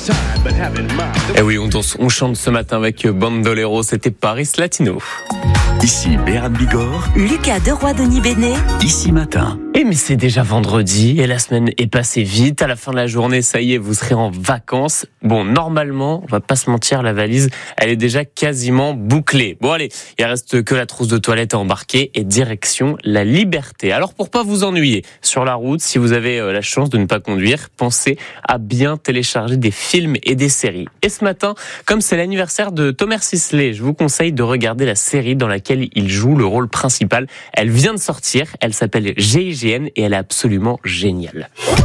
Et oui, on chante ce matin avec Bandolero, c'était Paris Latino. Ici Béran Bigorre, Lucas Deroy-Denis Bénet, Ici Matin. Et mais c'est déjà vendredi et la semaine est passée vite. À la fin de la journée, ça y est, vous serez en vacances. Bon, normalement, on va pas se mentir, la valise, elle est déjà quasiment bouclée. Bon allez, il reste que la trousse de toilette à embarquer et direction la Liberté. Alors pour pas vous ennuyer sur la route, si vous avez la chance de ne pas conduire, pensez à bien télécharger des films et des séries. Et ce matin, comme c'est l'anniversaire de Thomas Sisley, je vous conseille de regarder la série dans laquelle il joue le rôle principal. Elle vient de sortir, elle s'appelle GIGN et elle est absolument géniale.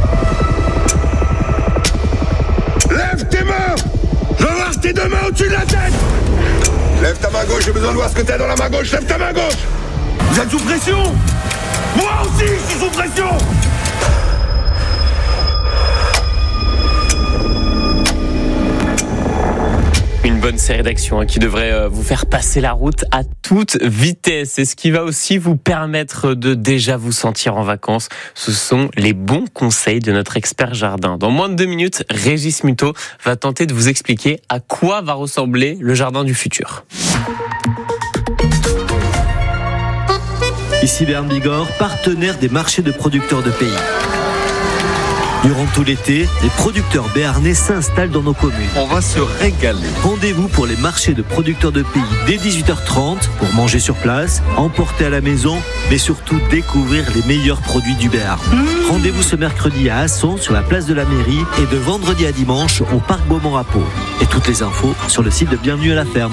Lève tes mains! Je veux voir tes deux mains au-dessus de la tête! Lève ta main gauche, j'ai besoin de voir ce que t'as dans la main gauche, lève ta main gauche! Vous êtes sous pression? Moi aussi, je suis sous pression! Une bonne série d'actions qui devrait vous faire passer la route à toute vitesse. Et ce qui va aussi vous permettre de déjà vous sentir en vacances, ce sont les bons conseils de notre expert jardin. Dans moins de 2 minutes, Régis Muto va tenter de vous expliquer à quoi va ressembler le jardin du futur. Ici Béran Bigorre, partenaire des marchés de producteurs de pays. Durant tout l'été, les producteurs béarnais s'installent dans nos communes. On va se régaler. Rendez-vous pour les marchés de producteurs de pays dès 18h30 pour manger sur place, emporter à la maison, mais surtout découvrir les meilleurs produits du Béarn. Rendez-vous ce mercredi à Asson sur la place de la mairie et de vendredi à dimanche au parc Beaumont-Rapot. Et toutes les infos sur le site de Bienvenue à la ferme.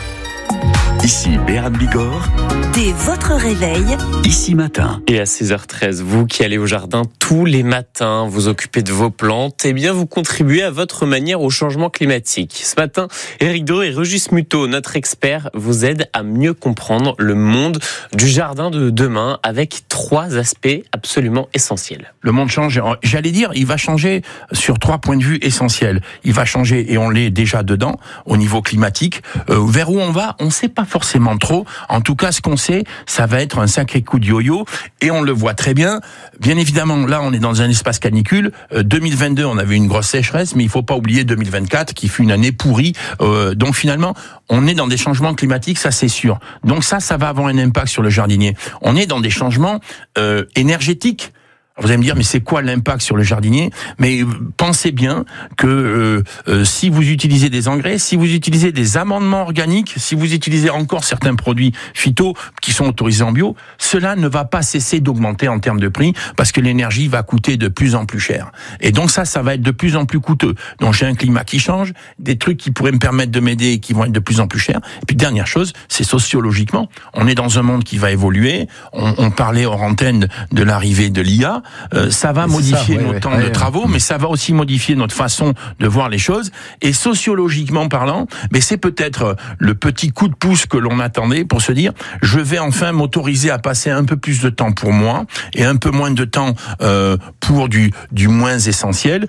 Ici Béran Bigorre, dès votre réveil, Ici Matin. Et à 6h13, vous qui allez au jardin tous les matins, vous occupez de vos plantes, eh bien vous contribuez à votre manière au changement climatique. Ce matin, Éric Dreux et Régis Muto, notre expert, vous aident à mieux comprendre le monde du jardin de demain avec 3 aspects absolument essentiels. Le monde change, j'allais dire, il va changer sur 3 points de vue essentiels. Il va changer, et on l'est déjà dedans, au niveau climatique. Vers où on va, on ne sait pas forcément trop. En tout cas, ce qu'on sait, ça va être un sacré coup de yo-yo, et on le voit très bien. Bien évidemment, là, on est dans un espace canicule. 2022, on avait une grosse sécheresse, mais il faut pas oublier 2024, qui fut une année pourrie. Donc finalement, on est dans des changements climatiques, ça c'est sûr. Donc ça va avoir un impact sur le jardinier. On est dans des changements énergétiques. Vous allez me dire, mais c'est quoi l'impact sur le jardinier? Mais pensez bien que si vous utilisez des engrais, si vous utilisez des amendements organiques, si vous utilisez encore certains produits phyto qui sont autorisés en bio, cela ne va pas cesser d'augmenter en termes de prix parce que l'énergie va coûter de plus en plus cher. Et donc ça va être de plus en plus coûteux. Donc j'ai un climat qui change, des trucs qui pourraient me permettre de m'aider et qui vont être de plus en plus chers. Et puis dernière chose, c'est sociologiquement. On est dans un monde qui va évoluer. On parlait hors antenne de l'arrivée de l'IA. Ça va modifier nos temps de travaux, mais ça va aussi modifier notre façon de voir les choses. Et sociologiquement parlant, mais c'est peut-être le petit coup de pouce que l'on attendait pour se dire, je vais enfin m'autoriser à passer un peu plus de temps pour moi et un peu moins de temps pour du moins essentiel.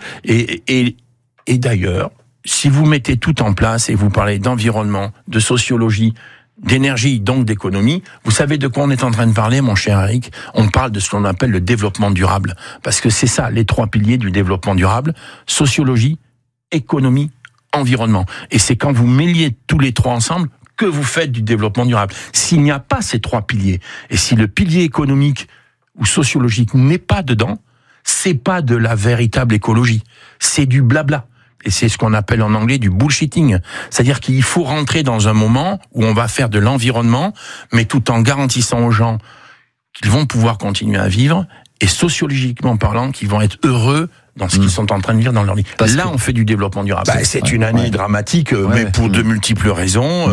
Et d'ailleurs, si vous mettez tout en place et vous parlez d'environnement, de sociologie, d'énergie, donc d'économie, vous savez de quoi on est en train de parler, mon cher Eric? On parle de ce qu'on appelle le développement durable. Parce que c'est ça, les 3 piliers du développement durable: sociologie, économie, environnement. Et c'est quand vous mêliez tous les 3 ensemble que vous faites du développement durable. S'il n'y a pas ces 3 piliers, et si le pilier économique ou sociologique n'est pas dedans, c'est pas de la véritable écologie. C'est du blabla. Et c'est ce qu'on appelle en anglais du bullshitting. C'est-à-dire qu'il faut rentrer dans un moment où on va faire de l'environnement, mais tout en garantissant aux gens qu'ils vont pouvoir continuer à vivre, et sociologiquement parlant, qu'ils vont être heureux dans ce qu'ils sont en train de vivre dans leur vie. Là, on fait du développement durable. C'est une année dramatique, mais pour de multiples raisons.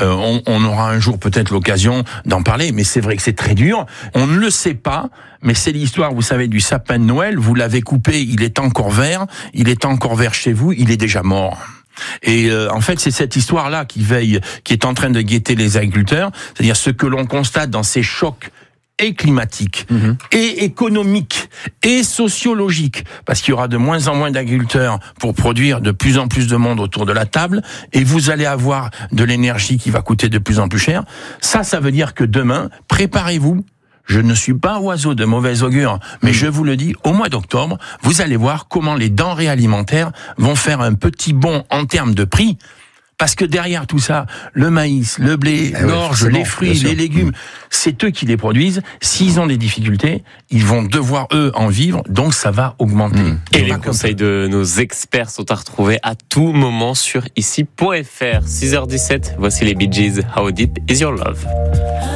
On aura un jour peut-être l'occasion d'en parler, mais c'est vrai que c'est très dur. On ne le sait pas, mais c'est l'histoire, vous savez, du sapin de Noël. Vous l'avez coupé, il est encore vert. Il est encore vert chez vous, il est déjà mort. Et en fait, c'est cette histoire-là qui est en train de guetter les agriculteurs. C'est-à-dire ce que l'on constate dans ces chocs et climatique, et économique, et sociologique, parce qu'il y aura de moins en moins d'agriculteurs pour produire de plus en plus de monde autour de la table, et vous allez avoir de l'énergie qui va coûter de plus en plus cher. Ça veut dire que demain, préparez-vous. je ne suis pas oiseau de mauvais augure, mais je vous le dis, au mois d'octobre, vous allez voir comment les denrées alimentaires vont faire un petit bond en termes de prix. Parce que derrière tout ça, le maïs, le blé, l'orge, les fruits, les légumes, c'est eux qui les produisent. S'ils ont des difficultés, ils vont devoir, eux, en vivre, donc ça va augmenter. Et les conseils de nos experts sont à retrouver à tout moment sur ici.fr. 6h17, voici les Bee Gees, How Deep Is Your Love.